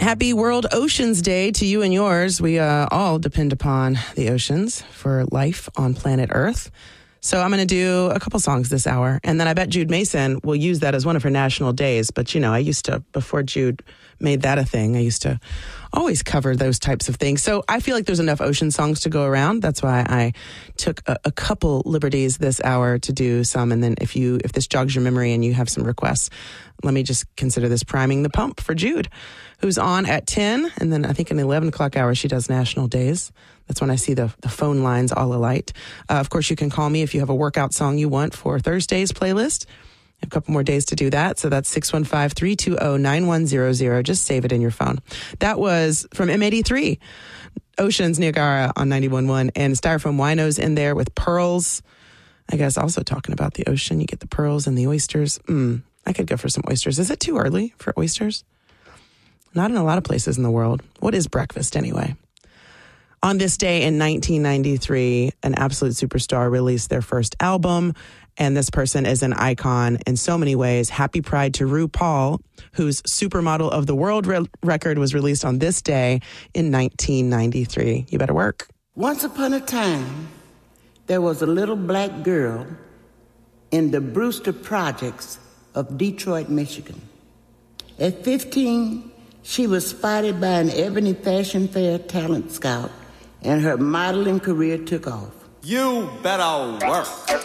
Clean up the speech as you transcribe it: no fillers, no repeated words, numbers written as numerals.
Happy World Oceans Day to you and yours. We all depend upon the oceans for life on planet Earth. So I'm going to do a couple songs this hour. And then I bet Jude Mason will use that as one of her national days. But, you know, I used to, before Jude made that a thing, I used to always cover those types of things. So I feel like there's enough ocean songs to go around. That's why I took a couple liberties this hour to do some. And then if this jogs your memory and you have some requests, let me just consider this priming the pump for Jude, who's on at 10. And then I think in the 11 o'clock hour, she does national days. That's when I see the phone lines all alight. Of course, you can call me if you have a workout song you want for Thursday's playlist. I have a couple more days to do that. So that's 615-320-9100. Just save it in your phone. That was from M83, Oceans Niagara on 91.1, and Styrofoam Winos in there with pearls. I guess also talking about the ocean. You get the pearls and the oysters. I could go for some oysters. Is it too early for oysters? Not in a lot of places in the world. What is breakfast anyway? On this day in 1993, an absolute superstar released their first album, and this person is an icon in so many ways. Happy Pride to RuPaul, whose Supermodel of the World record was released on this day in 1993. You better work. Once upon a time, there was a little black girl in the Brewster Projects of Detroit, Michigan. At 15, she was spotted by an Ebony Fashion Fair talent scout, and her modeling career took off. You better work.